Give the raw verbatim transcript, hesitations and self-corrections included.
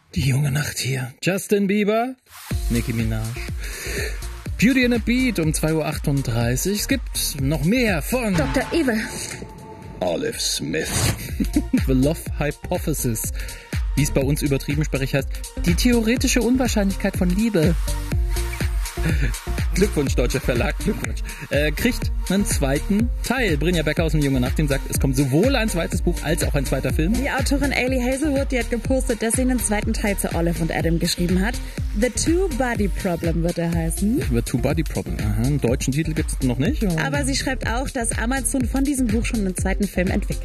Die junge Nacht hier. Justin Bieber, Nicki Minaj, Beauty and a Beat um zwei Uhr achtunddreißig. Es gibt noch mehr von Doktor Evil, Olive Smith. The Love Hypothesis. Wie es bei uns übertrieben spreche heißt, die theoretische Unwahrscheinlichkeit von Liebe. Glückwunsch, deutscher Verlag, Glückwunsch. Äh, kriegt einen zweiten Teil. Brynja Becker aus dem Junge Nacht sagt, es kommt sowohl ein zweites Buch als auch ein zweiter Film. Die Autorin Ailey Hazelwood, die hat gepostet, dass sie einen zweiten Teil zu Olive und Adam geschrieben hat. The Two-Body Problem wird er heißen. The Two-Body Problem. Aha, einen deutschen Titel gibt es noch nicht. Aber sie schreibt auch, dass Amazon von diesem Buch schon einen zweiten Film entwickelt.